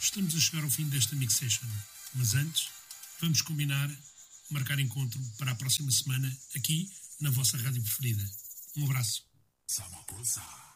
estamos a chegar ao fim desta Mix Session. Mas antes, vamos combinar, marcar encontro para a próxima semana, aqui na vossa rádio preferida. Um abraço. Samaposa.